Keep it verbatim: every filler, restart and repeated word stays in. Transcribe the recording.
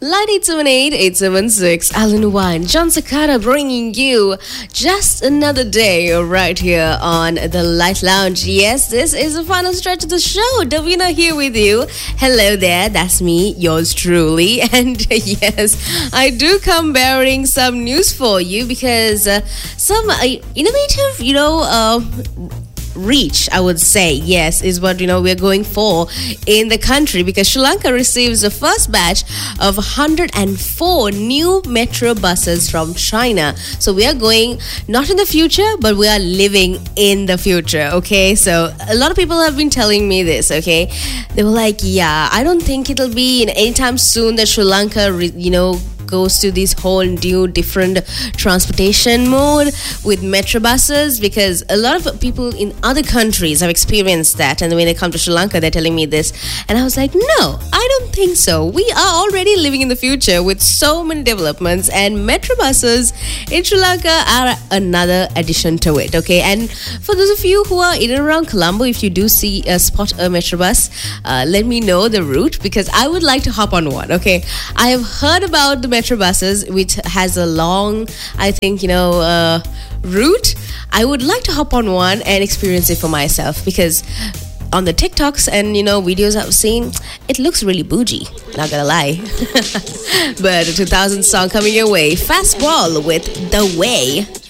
Line eight seven eight, eight seven six, Alan One, John Sakata bringing you just another day right here on the Light Lounge. Yes, this is the final stretch of the show. Davina here with you. Hello there, that's me, yours truly. And yes, I do come bearing some news for you because uh, some uh, innovative, you know, uh, reach, I would say, yes, is what, you know, we're going for in the country, because Sri Lanka receives the first batch of one hundred four new metro buses from China. So we are going not in the future, but we are living in the future. Okay, so a lot of people have been telling me this. Okay, they were like, yeah, I don't think it'll be in anytime soon that Sri Lanka re- you know goes to this whole new different transportation mode with metro buses, because a lot of people in other countries have experienced that, and when they come to Sri Lanka they're telling me this, and I was like, no, I don't think so. We are already living in the future with so many developments, and metro buses in Sri Lanka are another addition to it. Okay, and for those of you who are in and around Colombo, if you do see a spot a metro bus, uh, let me know the route, because I would like to hop on one. Okay, I have heard about the metro buses, which has a long, I think, you know, uh, route. I would like to hop on one and experience it for myself, because on the TikToks and, you know, videos I've seen, it looks really bougie, not gonna lie. But a two thousand song coming your way, Fastball with The Way.